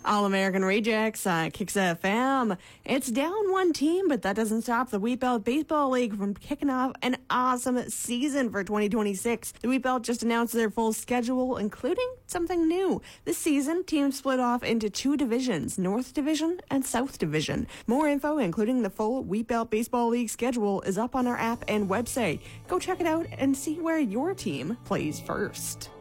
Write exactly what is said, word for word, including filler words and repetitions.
All-American Rejects, uh, Kicks F M. It's down one team, but that doesn't stop the Wheat Belt Baseball League from kicking off an awesome season for twenty twenty-six. The Wheat Belt just announced their full schedule, including something new. This season, teams split off into two divisions, North Division and South Division. More info, including the full Wheat Belt Baseball League schedule, is up on our app and website. Go check it out and see where your team plays first.